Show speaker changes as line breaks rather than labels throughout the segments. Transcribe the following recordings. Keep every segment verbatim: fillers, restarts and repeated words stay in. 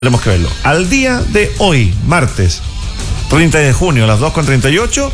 Tenemos que verlo. Al día de hoy, martes treinta de junio, a las dos con treinta y ocho,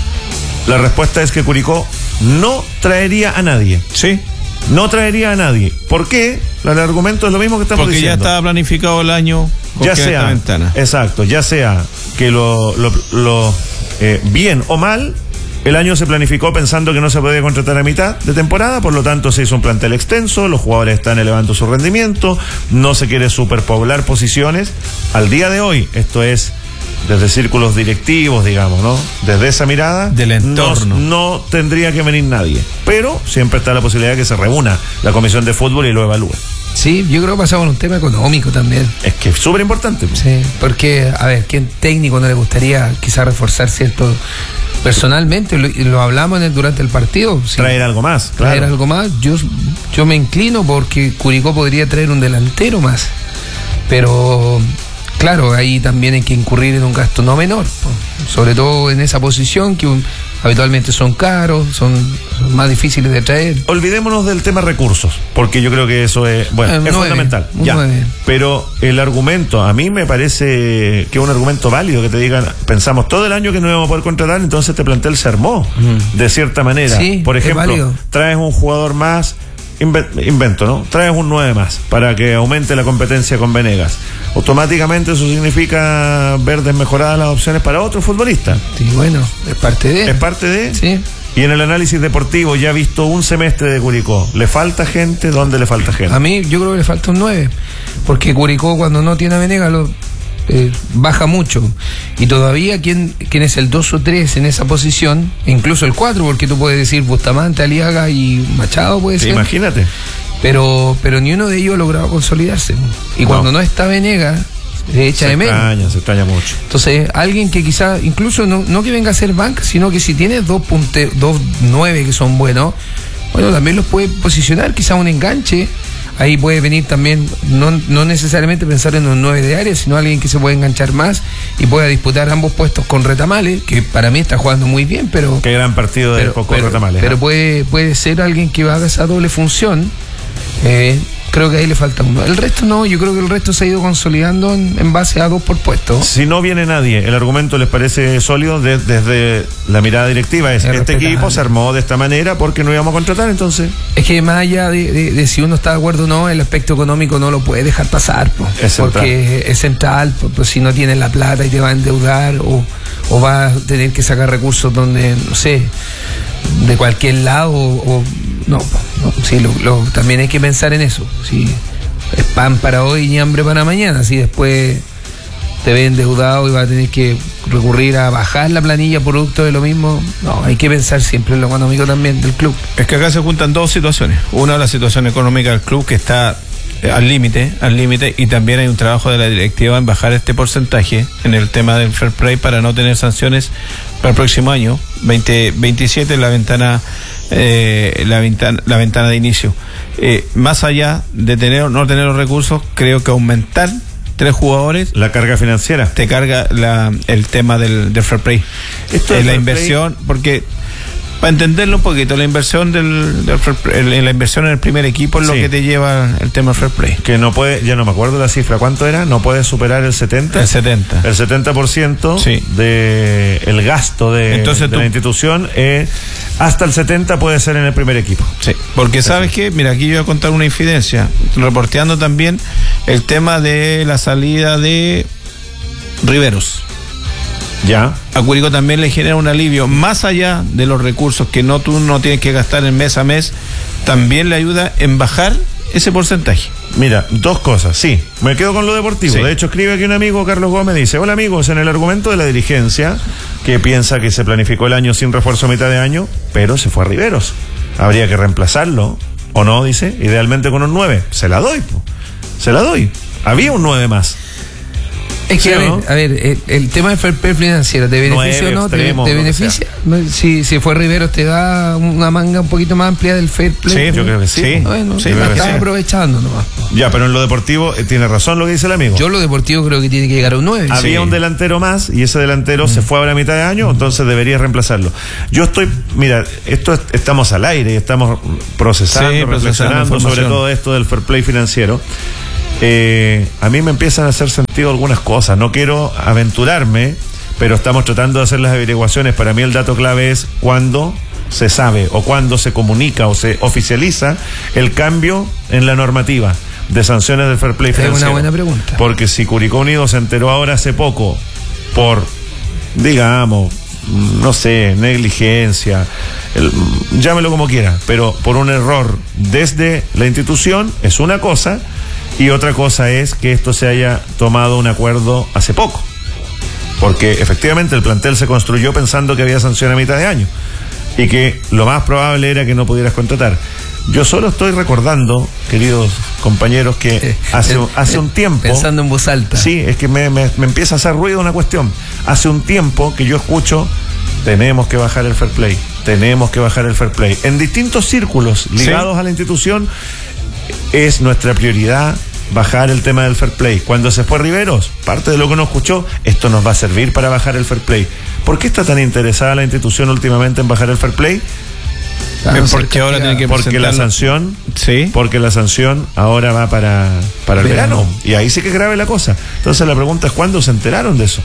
la respuesta es que Curicó no traería a nadie.
Sí.
No traería a nadie. ¿Por qué? El argumento es lo mismo que estamos
Porque
diciendo.
Porque ya estaba planificado el año con
ya sea,
esta ventana.
Exacto, ya sea que lo, lo, lo eh, bien o mal, el año se planificó pensando que no se podía contratar a mitad de temporada, por lo tanto se hizo un plantel extenso, los jugadores están elevando su rendimiento, no se quiere superpoblar posiciones. Al día de hoy, esto es desde círculos directivos, digamos, ¿no? Desde esa mirada,
del entorno.
No, no tendría que venir nadie, pero siempre está la posibilidad de que se reúna la comisión de fútbol y lo evalúe.
Sí, yo creo que pasaba por un tema económico también.
Es que es súper importante.
Sí, porque, a ver, ¿quién técnico no le gustaría quizás reforzar cierto? Personalmente, lo, lo hablamos en el, durante el partido. Sí,
traer algo más, claro.
Traer algo más. Yo, yo me inclino porque Curicó podría traer un delantero más. Pero, claro, ahí también hay que incurrir en un gasto no menor, ¿no? Sobre todo en esa posición que un, habitualmente son caros, son, son más difíciles de traer.
Olvidémonos del tema recursos, porque yo creo que eso es, bueno, eh, es nueve, fundamental. Ya. Pero el argumento, a mí me parece que es un argumento válido, que te digan, pensamos todo el año que no íbamos a poder contratar, entonces este plantel se armó, mm. de cierta manera.
Sí,
por ejemplo, traes un jugador más, invento, ¿no? Traes un nueve más para que aumente la competencia con Venegas. Automáticamente eso significa ver desmejoradas las opciones para otro futbolista.
Sí, bueno, es parte de.
Es parte de.
Sí.
Y en el análisis deportivo, ya visto un semestre de Curicó, ¿le falta gente? ¿Dónde le falta gente?
A mí yo creo que le falta un nueve, porque Curicó cuando no tiene a Venegas lo eh, baja mucho. Y todavía ¿quién, quién es el dos o tres en esa posición? Incluso el cuatro, porque tú puedes decir Bustamante, Aliaga y Machado puede ser.
Imagínate.
Pero, pero ni uno de ellos ha logrado consolidarse. Y no. Cuando no está Venegas, se echa
se
de menos.
Se extraña, se extraña mucho.
Entonces, alguien que quizá, incluso no, no que venga a ser banca, sino que si tiene dos punte, dos nueve que son buenos, bueno, también los puede posicionar, quizá un enganche. Ahí puede venir también, no, no necesariamente pensar en un nueve de área, sino alguien que se puede enganchar más y pueda disputar ambos puestos con Retamales, que para mí está jugando muy bien, pero...
Qué gran partido de
pero,
con
pero,
Retamales.
Pero ¿eh? puede, puede ser alguien que haga esa doble función. Eh, creo que ahí le falta uno. El resto no, yo creo que el resto se ha ido consolidando en, en base a dos por puesto.
Si no viene nadie, ¿el argumento les parece sólido de, desde la mirada directiva? Es, es este equipo se armó de esta manera porque no íbamos a contratar, entonces.
Es que más allá de, de, de si uno está de acuerdo o no, el aspecto económico no lo puede dejar pasar, po,
es
porque es central, po, pues si no tienes la plata y te va a endeudar o, o vas a tener que sacar recursos donde, no sé, de cualquier lado o, o no, no, sí, lo, lo, también hay que pensar en eso. Si es pan para hoy y hambre para mañana, si después te ves endeudado y vas a tener que recurrir a bajar la planilla producto de lo mismo, no, hay que pensar siempre en lo económico también del club.
Es que acá se juntan dos situaciones. Una, la situación económica del club, que está al límite, al límite, y también hay un trabajo de la directiva en bajar este porcentaje en el tema del fair play para no tener sanciones para el próximo año, veinte veintisiete, la ventana eh, la ventana la ventana de inicio. Eh, más allá de tener o no tener los recursos, creo que aumentar tres jugadores,
la carga financiera
te carga la, el tema del, del fair play. Esto es la inversión, play, porque para entenderlo un poquito, la inversión del, del fair play, la inversión en el primer equipo es sí. lo que te lleva el tema del fair play.
Que no puede, ya no me acuerdo la cifra, ¿cuánto era? No puede superar el setenta.
El setenta.
El setenta por ciento sí. de el gasto de,
Entonces,
de
tú,
la institución, eh, hasta el setenta puede ser en el primer equipo.
Sí, porque Eso. ¿sabes qué? Mira, aquí yo voy a contar una infidencia, reporteando también el tema de la salida de Riveros.
Ya.
A Curicó también le genera un alivio, más allá de los recursos que no tú no tienes que gastar en mes a mes, también le ayuda en bajar ese porcentaje.
Mira, dos cosas, sí, me quedo con lo deportivo. Sí. De hecho, escribe aquí un amigo, Carlos Gómez, dice: hola amigos, en el argumento de la dirigencia, que piensa que se planificó el año sin refuerzo a mitad de año, pero se fue a Riveros, habría que reemplazarlo, o no, dice, idealmente con un nueve, se la doy, po. se la doy, había un nueve más.
Es que, ¿sí, a ver, no? a ver el, el tema del fair play financiero, ¿te beneficia o no? ¿Te, te beneficia? Si, si fue Riveros, ¿te da una manga un poquito más amplia del fair play?
Sí, yo creo que sí. sí.
Bueno,
sí,
la estás aprovechando nomás.
Ya, pero en lo deportivo, eh, tiene razón lo que dice el amigo.
Yo en lo deportivo creo que tiene que llegar a un nueve.
Había sí. un delantero más y ese delantero mm. se fue ahora a mitad de año, entonces deberías reemplazarlo. Yo estoy, mira, esto es, estamos al aire y estamos procesando, sí, reflexionando sobre todo esto del fair play financiero. eh, a mí me empiezan a hacer sentido algunas cosas. No quiero aventurarme, pero estamos tratando de hacer las averiguaciones. Para mí el dato clave es cuándo se sabe o cuándo se comunica o se oficializa el cambio en la normativa de sanciones del fair play financiero.
Es una buena pregunta.
Porque si Curicó Unido se enteró ahora hace poco por, digamos, no sé, negligencia, el, llámelo como quiera, pero por un error desde la institución es una cosa, y otra cosa es que esto se haya tomado un acuerdo hace poco, porque efectivamente el plantel se construyó pensando que había sanción a mitad de año y que lo más probable era que no pudieras contratar. Yo solo estoy recordando, queridos compañeros, que eh, hace, eh, hace un tiempo...
Pensando en voz alta.
Sí, es que me, me, me empieza a hacer ruido una cuestión. Hace un tiempo que yo escucho, tenemos que bajar el fair play, tenemos que bajar el fair play. En distintos círculos ligados ¿Sí? a la institución, es nuestra prioridad bajar el tema del fair play. Cuando se fue Riveros, parte de lo que uno escuchó, esto nos va a servir para bajar el fair play. ¿Por qué está tan interesada la institución últimamente en bajar el fair play?
Claro,
porque ahora tiene que porque la sanción sí porque la sanción ahora va para para el verano. verano y ahí sí que es grave la cosa. Entonces la pregunta es ¿cuándo se enteraron de eso?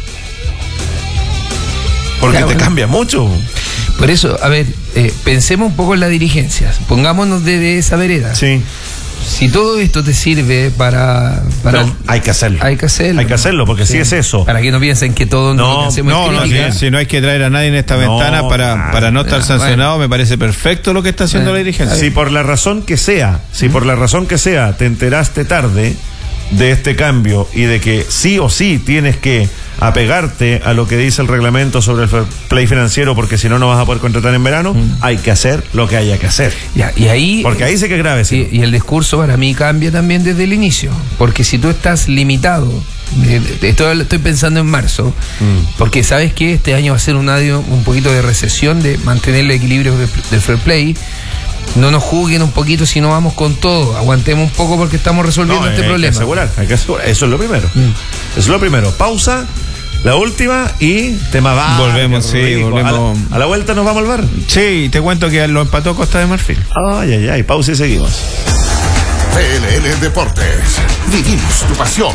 Porque claro, te bueno. cambia mucho.
Por eso, a ver, eh, pensemos un poco en la dirigencia, pongámonos de, de esa vereda.
Sí.
Si todo esto te sirve para... para
no, hay que hacerlo.
Hay que hacerlo.
Hay que hacerlo, porque sí, sí es eso.
Para que no piensen que todo
no,
lo que hacemos
no,
es crítica.
No, si no hay que traer a nadie en esta no, ventana para, para no estar sancionado, bueno. Me parece perfecto lo que está haciendo bueno, la dirigencia.
Si por la razón que sea, si ¿Mm? por la razón que sea te enteraste tarde de este cambio y de que sí o sí tienes que apegarte a lo que dice el reglamento sobre el fair play financiero, porque si no no vas a poder contratar en verano, mm. hay que hacer lo que haya que hacer.
Ya, y ahí,
porque ahí sí que es grave.
Sí, y el discurso para mí cambia también desde el inicio, porque si tú estás limitado, estoy, estoy pensando en marzo, mm. porque sabes que este año va a ser un año un poquito de recesión, de mantener el equilibrio de, del fair play. No nos juzguen un poquito si no vamos con todo. Aguantemos un poco porque estamos resolviendo no, este
hay
problema.
Hay que asegurar, hay que asegurar. Eso es lo primero. Mm. Eso es lo primero. Pausa, la última y tema va.
Volvemos, sí, rico. volvemos.
A la, a la vuelta nos vamos al bar.
Sí, te cuento que lo empató Costa de Marfil.
Ay, ay, ay. Pausa y seguimos.
P L L Deportes. Vivimos tu pasión.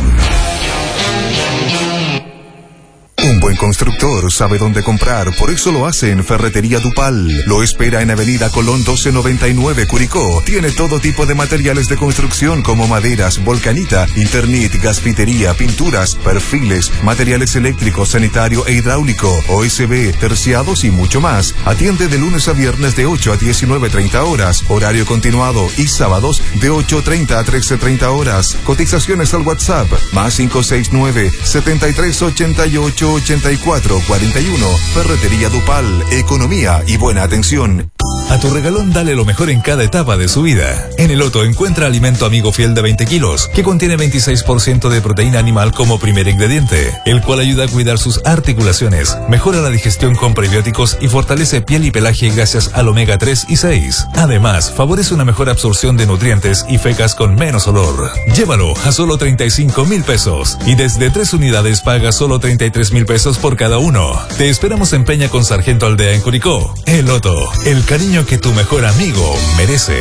Un buen constructor sabe dónde comprar, por eso lo hace en Ferretería Dupal. Lo espera en Avenida Colón doce noventa y nueve, Curicó. Tiene todo tipo de materiales de construcción como maderas, volcanita, Internet, gasfitería, pinturas, perfiles, materiales eléctricos, sanitario e hidráulico, O S B, terciados y mucho más. Atiende de lunes a viernes de ocho a diecinueve treinta horas, horario continuado, y sábados de ocho treinta a trece treinta horas. Cotizaciones al WhatsApp, más cinco seis nueve, setenta y tres ochenta y ocho ochenta y cuatro cuarenta y uno. Ferretería Dupal, economía y buena atención.
A tu regalón dale lo mejor en cada etapa de su vida. En el Otto encuentra alimento amigo fiel de veinte kilos, que contiene veintiséis por ciento de proteína animal como primer ingrediente, el cual ayuda a cuidar sus articulaciones, mejora la digestión con prebióticos y fortalece piel y pelaje gracias al omega tres y seis. Además, favorece una mejor absorción de nutrientes y fecas con menos olor. Llévalo a solo treinta y cinco mil pesos y desde tres unidades paga solo treinta y tres mil pesos por cada uno. Te esperamos en Peña con Sargento Aldea en Curicó. El Otto, el cariño que tu mejor amigo merece.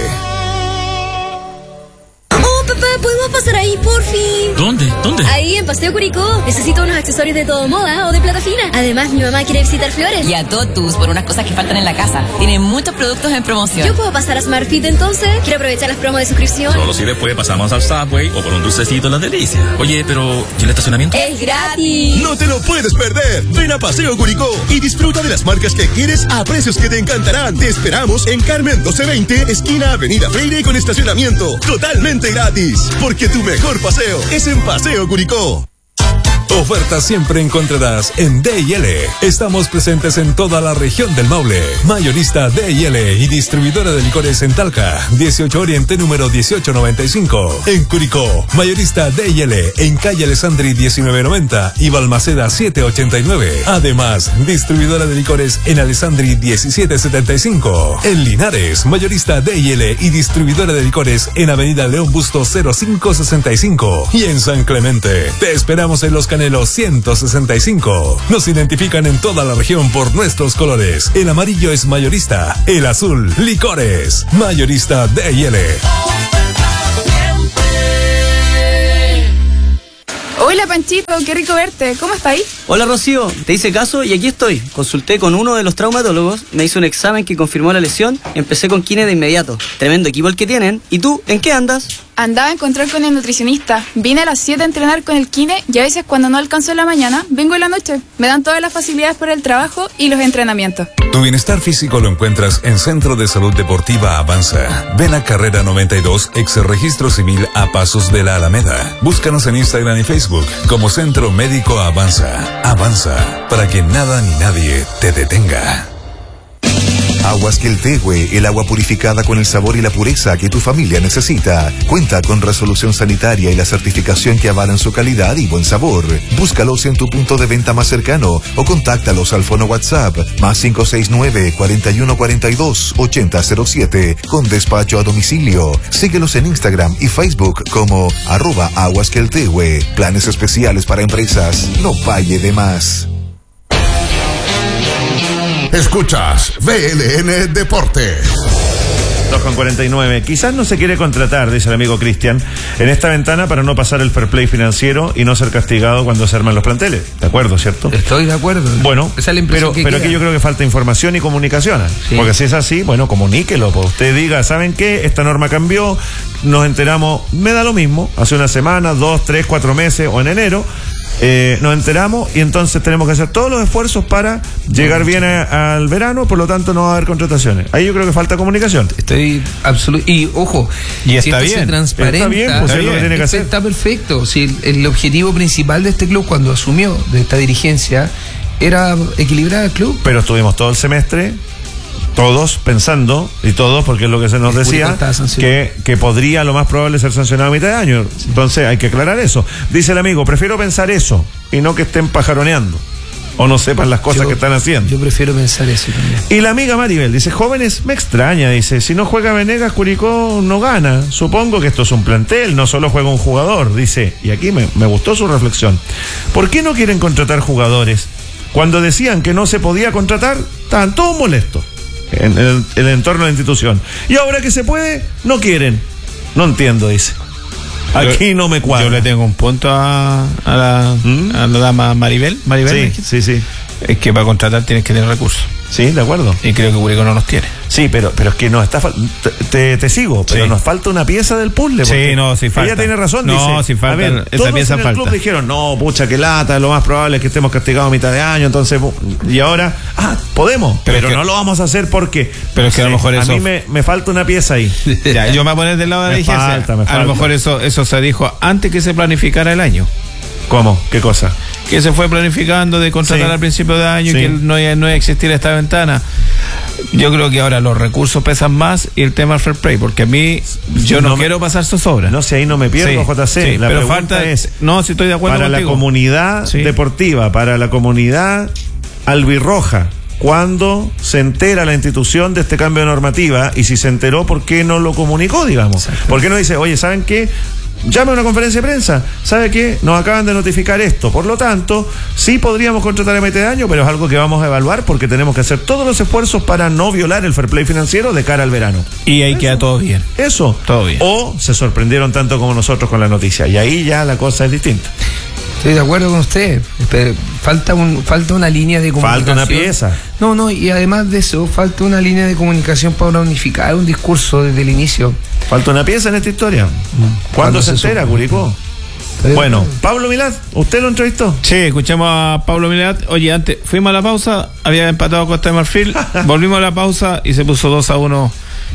Papá, ¿podemos pasar ahí, por fin?
¿Dónde? ¿Dónde?
Ahí, en Paseo Curicó. Necesito unos accesorios de todo moda o de plata fina. Además, mi mamá quiere visitar Flores.
Y a Totus por unas cosas que faltan en la casa. Tienen muchos productos en promoción.
¿Yo puedo pasar a Smartfit entonces? Quiero aprovechar las promos de suscripción.
Solo si después pasamos al Subway o por un dulcecito en la delicia. Oye, pero ¿y el estacionamiento?
¡Es gratis!
¡No te lo puedes perder! Ven a Paseo Curicó y disfruta de las marcas que quieres a precios que te encantarán. Te esperamos en Carmen doce veinte, esquina Avenida Freire, con estacionamiento totalmente gratis. Porque tu mejor paseo es en Paseo Curicó.
Ofertas siempre encontrarás en D y L. Estamos presentes en toda la región del Maule. Mayorista D y L y distribuidora de licores en Talca, dieciocho Oriente número dieciocho noventa y cinco. En Curicó, mayorista D y L en calle Alessandri diecinueve noventa y Balmaceda siete ochenta y nueve. Además, distribuidora de licores en Alessandri diecisiete setenta y cinco. En Linares, mayorista D y L y distribuidora de licores en Avenida León Bustos cero cinco sesenta y cinco. Y en San Clemente, te esperamos en Los Canelos ciento sesenta y cinco. Nos identifican en toda la región por nuestros colores. El amarillo es mayorista, el azul, licores. Mayorista D y L.
Hola Panchito, qué rico verte. ¿Cómo estás ahí?
Hola Rocío, te hice caso y aquí estoy. Consulté con uno de los traumatólogos, me hizo un examen que confirmó la lesión y empecé con kine de inmediato. Tremendo equipo el que tienen. ¿Y tú, en qué andas?
Andaba a encontrar con el nutricionista. Vine a las siete a entrenar con el kine y a veces cuando no alcanzo en la mañana, vengo en la noche. Me dan todas las facilidades por el trabajo y los entrenamientos.
Tu bienestar físico lo encuentras en Centro de Salud Deportiva Avanza. Ven a Carrera noventa y dos, ex registro civil a pasos de la Alameda. Búscanos en Instagram y Facebook como Centro Médico Avanza. Avanza, para que nada ni nadie te detenga.
Aguas Queltehue, el agua purificada con el sabor y la pureza que tu familia necesita. Cuenta con resolución sanitaria y la certificación que avalan su calidad y buen sabor. Búscalos en tu punto de venta más cercano o contáctalos al fono WhatsApp más cinco seis nueve, cuatro uno cuatro dos, ocho cero cero siete con despacho a domicilio. Síguelos en Instagram y Facebook como arroba Aguas Queltehue. Planes especiales para empresas. No falle de más.
Escuchas V L N Deportes.
dos con cuarenta y nueve. Quizás no se quiere contratar, dice el amigo Cristian, en esta ventana para no pasar el fair play financiero y no ser castigado cuando se arman los planteles. ¿De acuerdo, cierto?
Estoy de acuerdo.
Bueno,
esa es la impresión
pero,
que
pero
queda.
aquí yo creo que falta información y comunicación. Sí. Porque si es así, bueno, comuníquelo. Pues usted diga, ¿saben qué? Esta norma cambió, nos enteramos, me da lo mismo, hace una semana, dos, tres, cuatro meses o en enero. Eh, nos enteramos y entonces tenemos que hacer todos los esfuerzos para llegar bien a, al verano, por lo tanto no va a haber contrataciones. Ahí yo creo que falta comunicación.
Estoy absoluto. Y ojo,
y
si
está
esto
bien.
se transparenta,
está bien, pues
está,
es lo que tiene que hacer.
Está perfecto. Si el, el objetivo principal de este club cuando asumió de esta dirigencia era equilibrar el club.
Pero estuvimos todo el semestre todos pensando, y todos porque es lo que se nos decía, que, que podría lo más probable ser sancionado a mitad de año. Entonces hay que aclarar eso. Dice el amigo, prefiero pensar eso y no que estén pajaroneando o no sepan las cosas
yo,
que están haciendo.
Yo prefiero pensar eso también.
Y la amiga Maribel dice, jóvenes, me extraña, dice, si no juega Venegas, Curicó no gana. Supongo que esto es un plantel, no solo juega un jugador, dice, y aquí me, me gustó su reflexión. ¿Por qué no quieren contratar jugadores? Cuando decían que no se podía contratar, estaban todos molestos en el, en el entorno de la institución. Y ahora que se puede, no quieren. No entiendo, dice. Aquí no me cuadra.
Yo le tengo un punto a, a, la, ¿Mm? a la dama Maribel. Maribel
sí, sí, sí.
Es que para contratar tienes que tener recursos.
Sí, de acuerdo.
Y creo que Curicó no los tiene.
Sí, pero, pero es que nos está te, te sigo, pero sí. Nos falta una pieza del puzzle.
Sí, no, sí falta.
Ella tiene razón,
no,
dice.
No, sí falta.
A ver,
esa
todos
pieza
en el
falta.
club dijeron, no, pucha, qué lata, lo más probable es que estemos castigados a mitad de año, entonces, y ahora, ah, podemos, pero, pero que, no lo vamos a hacer porque.
Pero es que a lo mejor eso.
A mí me, me falta una pieza ahí.
Ya, yo me voy a poner del lado de la dirigencia.
Falta, me falta.
A lo mejor eso, eso se dijo antes que se planificara el año.
¿Cómo? ¿Qué cosa?
Que se fue planificando de contratar sí. al principio de año sí. y que no iba, no iba a existir esta ventana. Yo creo que ahora los recursos pesan más y el tema del fair play, porque a mí yo no, no quiero me, pasar zozobra.
No sé, ahí no me pierdo, sí, J C.
Sí,
la
pero falta es, no, si estoy de acuerdo
para
contigo.
La comunidad sí. deportiva, para la comunidad albirroja. Cuando se entera la institución de este cambio de normativa y si se enteró, ¿por qué no lo comunicó, digamos? ¿Por qué no dice, oye, ¿saben qué? Llame a una conferencia de prensa, ¿sabe qué? Nos acaban de notificar esto, por lo tanto, sí podríamos contratar a mitad de año, pero es algo que vamos a evaluar porque tenemos que hacer todos los esfuerzos para no violar el fair play financiero de cara al verano.
Y ahí Eso. queda todo bien.
Eso.
Todo bien.
O se sorprendieron tanto como nosotros con la noticia, y ahí ya la cosa es distinta.
Estoy de acuerdo con usted, pero falta un falta una línea de comunicación.
Falta una pieza.
No, no, y además de eso, falta una línea de comunicación para unificar un discurso desde el inicio.
Falta una pieza en esta historia. ¿Cuándo se, se entera, Curicó? Bueno, Pablo Milad, ¿usted lo entrevistó?
Sí, escuchamos a Pablo Milad. Oye, antes fuimos a la pausa, había empatado Costa de Marfil, volvimos a la pausa y se puso dos a uno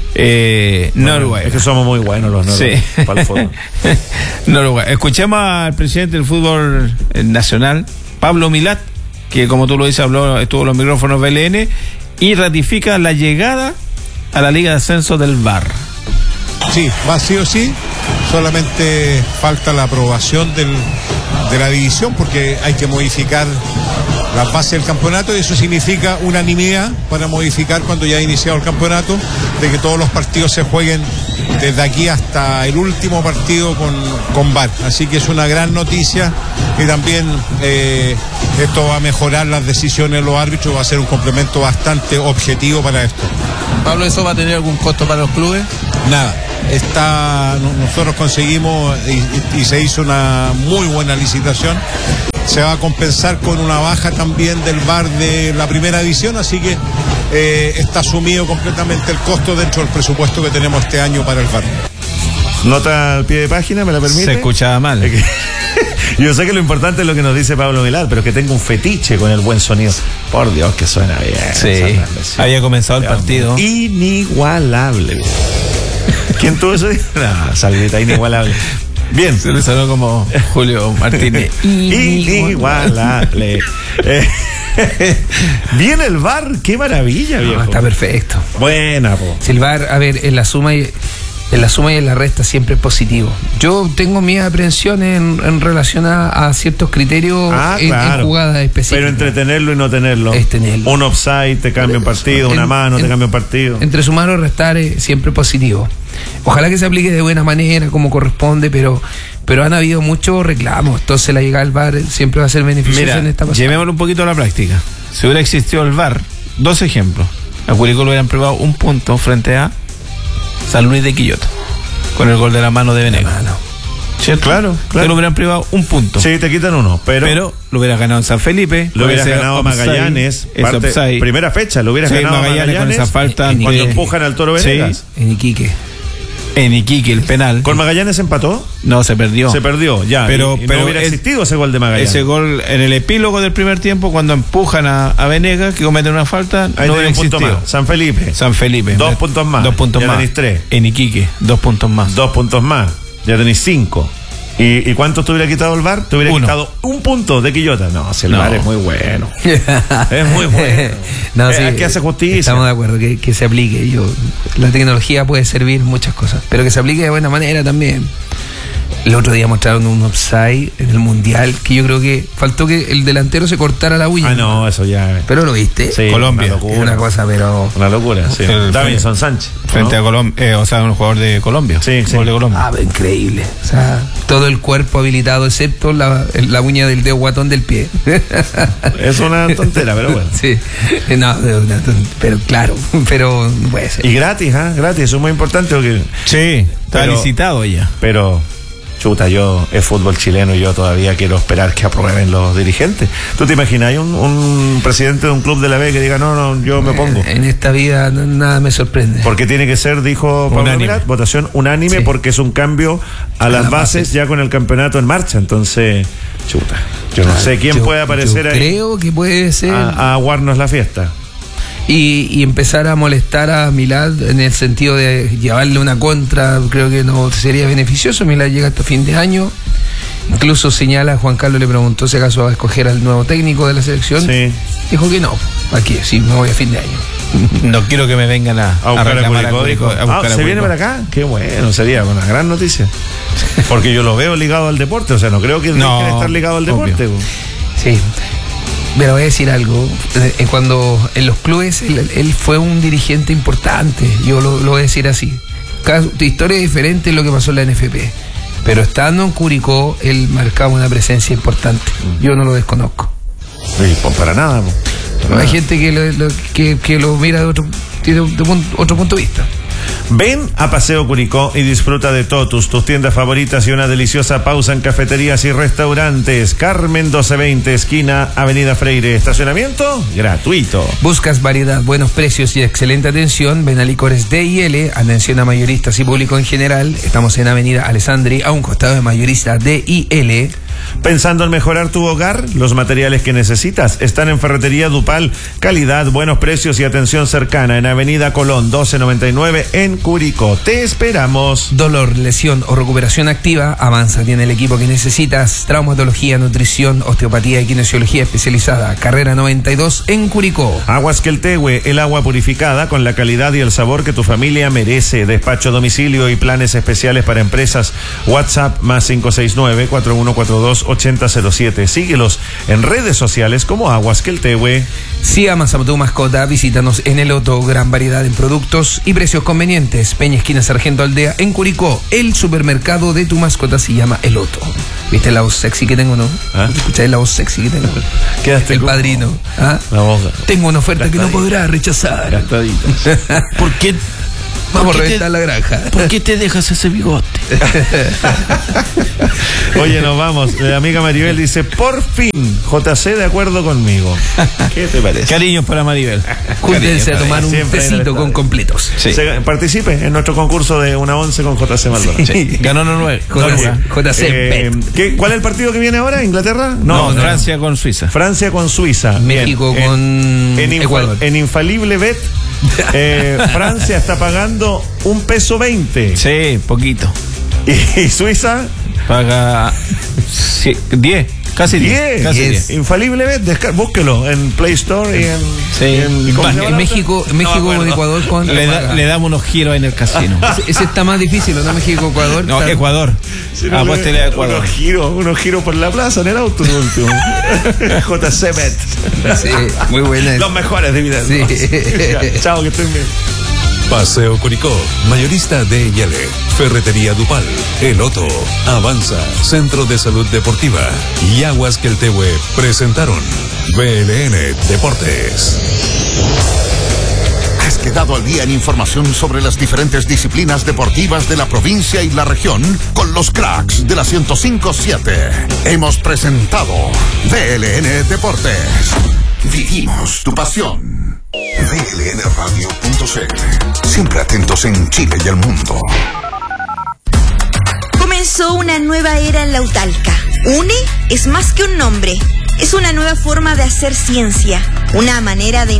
eh, bueno, Noruega.
Es que somos muy buenos los noruegos
sí.
para el fútbol.
Noruega. Escuchemos al presidente del fútbol nacional, Pablo Milad, que como tú lo dices, habló, estuvo en los micrófonos B L N y ratifica la llegada a la Liga de Ascenso del V A R.
Sí, va sí o sí, solamente falta la aprobación del, de la división porque hay que modificar la base del campeonato y eso significa unanimidad para modificar cuando ya ha iniciado el campeonato, de que todos los partidos se jueguen desde aquí hasta el último partido con, con V A R. Así que es una gran noticia y también eh, esto va a mejorar las decisiones de los árbitros, va a ser un complemento bastante objetivo para esto.
Pablo, ¿eso va a tener algún costo para los clubes?
Nada. está, nosotros conseguimos y, y se hizo una muy buena licitación. Se va a compensar con una baja también del V A R de la primera división, así que eh, está asumido completamente el costo dentro del presupuesto que tenemos este año para el V A R.
Nota al pie de página, ¿me la permite?
Se escuchaba mal.
Yo sé que lo importante es lo que nos dice Pablo Vilar, pero que tengo un fetiche con el buen sonido. Por Dios, que suena bien.
Sí, había comenzado el partido.
Inigualable. ¿Quién tuvo eso? No, Salvita, inigualable. Bien.
Se le sonó como Julio Martínez.
Inigualable. eh, Bien el V A R, qué maravilla, viejo.
No, está perfecto.
Buena, po.
Si el V A R, a ver, en la suma y en la suma y en la resta siempre es positivo. Yo tengo mis aprensiones en, en relación a, a ciertos criterios
ah,
en,
claro.
en jugadas específicas.
Pero entre tenerlo y no tenerlo.
Es tenerlo.
Un offside te cambia un partido,
en,
una mano
en,
te cambia un partido.
Entre sumar o restar es siempre positivo. Ojalá que se aplique de buena manera, como corresponde, pero pero han habido muchos reclamos. Entonces la llegada al V A R siempre va a ser beneficiosa.
Mira,
en esta pasada.
Llevémoslo un poquito a la práctica. Si hubiera existido el V A R, dos ejemplos. A Curicó le hubieran privado un punto frente a San Luis de Quillota, con el gol de la mano de Venegas. ¿Cierto?
Claro, claro.
Te lo hubieran privado un punto.
Sí, te quitan uno, pero...
Pero lo hubieras ganado en San Felipe.
Lo hubieras ganado Magallanes. Parte, primera fecha, lo hubieras
sí,
ganado
Magallanes,
Magallanes
con esa falta.
En, cuando
en,
empujan al Toro Venegas.
Sí, en Iquique.
En Iquique, el penal.
¿Con Magallanes empató?
No, se perdió.
Se perdió, ya.
Pero,
y, y
pero
no hubiera
es,
existido ese gol de Magallanes.
Ese gol en el epílogo del primer tiempo, cuando empujan a, a Venegas, que cometen una falta,
ahí
no hubiera
un punto
existido.
Más. San Felipe.
San Felipe.
Dos puntos más.
Dos puntos
ya
más.
Tenéis tres.
En Iquique, dos puntos más.
Dos puntos más. Ya tenéis cinco. ¿Y, ¿Y cuánto te hubiera quitado el V A R? Te hubiera
Uno.
quitado un punto de Quillota. No, si el
no.
V A R es muy bueno. Es muy bueno.
No,
es,
sí,
que hace justicia.
Estamos de acuerdo, que, que se aplique. Yo, la tecnología puede servir muchas cosas, pero que se aplique de buena manera también. El otro día mostraron un offside en el Mundial que yo creo que faltó que el delantero se cortara la uña.
Ah, no, eso ya.
¿Pero lo viste?
Sí,
Colombia.
Una locura.
Es una cosa, pero...
Una locura, sí.
El,
Davinson Sánchez.
Frente
¿no?
a Colombia, eh, o sea, un jugador de Colombia.
Sí, sí.
Gol de Colombia.
Ah, increíble. O sea, todo el cuerpo habilitado, excepto la, la uña del dedo guatón del pie.
Es una tontera, pero bueno.
Sí, no, pero claro, pero puede ser.
Y gratis, ¿ah? ¿eh? Gratis, eso es muy importante. Porque,
sí, está
pero,
licitado ya.
Pero... Chuta, yo es fútbol chileno y yo todavía quiero esperar que aprueben los dirigentes. ¿Tú te imaginas un, un presidente de un club de la B que diga, no, no, yo me pongo?
En esta vida nada me sorprende.
Porque tiene que ser, dijo Pablo Mirat, votación unánime, sí. Porque es un cambio a, a las, las bases, bases ya con el campeonato en marcha. Entonces, chuta, yo no sé quién
yo,
puede aparecer
yo
ahí.
Creo que puede ser.
A, a aguarnos la fiesta.
Y, y empezar a molestar a Milad en el sentido de llevarle una contra, creo que no sería beneficioso. Milad llega hasta fin de año. Incluso señala, Juan Carlos le preguntó si acaso va a escoger al nuevo técnico de la selección.
Sí.
Dijo que no. Aquí, sí, me voy a fin de año.
No quiero que me vengan a,
a buscar a Curicó.
A Curicó, a
ah,
¿se
Curicó. Viene para acá? Qué bueno, sería una gran noticia. Porque yo lo veo ligado al deporte, o sea, no creo que no, dejen estar ligado al deporte.
Obvio. Sí. Pero voy a decir algo, cuando en los clubes él, él fue un dirigente importante, yo lo, lo voy a decir así. Cada historia es diferente de lo que pasó en la N F P, pero estando en Curicó él marcaba una presencia importante, yo no lo desconozco.
Sí, pues para nada. Pues.
Pero hay gente que lo, lo, que, que lo mira de otro, de otro punto de vista.
Ven a Paseo Curicó y disfruta de Totus, tus tiendas favoritas y una deliciosa pausa en cafeterías y restaurantes. Carmen doce veinte, esquina Avenida Freire. Estacionamiento gratuito.
¿Buscas variedad, buenos precios y excelente atención? Ven a Licores D y L, atención a mayoristas y público en general. Estamos en Avenida Alessandri, a un costado de Mayorista D y L.
¿Pensando en mejorar tu hogar? Los materiales que necesitas están en Ferretería Dupal. Calidad, buenos precios y atención cercana en Avenida Colón doce noventa y nueve en Curicó. Te esperamos.
Dolor, lesión o recuperación activa, Avanza tiene el equipo que necesitas. Traumatología, nutrición, osteopatía y kinesiología especializada. Carrera noventa y dos en Curicó.
Aguas Queltehue, el agua purificada con la calidad y el sabor que tu familia merece. Despacho a domicilio y planes especiales para empresas. WhatsApp más cinco seis nueve, cuatro uno cuatro dos, ocho cero cero siete. Síguelos en redes sociales como Aguas Queltehue.
Si amas a tu mascota, visítanos en El Otto. Gran variedad en productos y precios convenientes. Peña Esquina Sargento Aldea en Curicó. El supermercado de tu mascota se llama El Otto. ¿Viste la voz sexy que tengo, no?
¿Ah?
¿Escucháis la voz sexy que tengo?
Quedaste
el
como...
padrino. ¿Ah?
La voz.
Tengo una oferta que no podrá rechazar.
Gastadita.
¿Por qué?
Vamos a reventar la granja.
¿Por qué te dejas ese bigote?
Oye, nos vamos. La amiga Maribel dice, por fin, J C de acuerdo conmigo. ¿Qué te parece?
Cariños para Maribel.
Júntense a tomar un tecito con completos.
Sí. Se, participe en nuestro concurso de una once con J C Maldonado.
Sí. Sí. Ganó nueve.
J C
eh, ¿qué, ¿Cuál es el partido que viene ahora? ¿Inglaterra?
No, no Francia no. con Suiza.
Francia con Suiza.
México
Bien.
con
en, en
Ecuador.
En Infalible Bet, eh, Francia está pagando un peso veinte.
Sí, poquito.
¿Y, y Suiza?
Paga diez. Casi diez.
diez. Infalible Bet, descar- búsquelo en Play Store y en.
Sí.
Y en,
¿Y en, en México, en México no con Ecuador, ¿cuánto
le, da, le damos unos giros en el casino.
ese, ese está más difícil, ¿no? México, Ecuador.
No,
está...
Ecuador.
Si no
Apuéstele a Ecuador.
Unos giros, unos giros por la plaza en el auto, el último. J C Bet.
Sí, muy buena.
Los mejores de vida.
Sí.
Ya, chao, que estén bien.
Paseo Curicó, mayorista D y L, Ferretería Dupal, El Otto, Avanza, Centro de Salud Deportiva y Aguas Queltehue presentaron B L N Deportes.
Has quedado al día en información sobre las diferentes disciplinas deportivas de la provincia y la región con los cracks de la ciento cinco punto siete. Hemos presentado B L N Deportes. Vivimos tu pasión. B L N radio punto c l. Siempre atentos en Chile y el mundo.
Comenzó una nueva era en Lautalca. UNE es más que un nombre. Es una nueva forma de hacer ciencia. Una manera de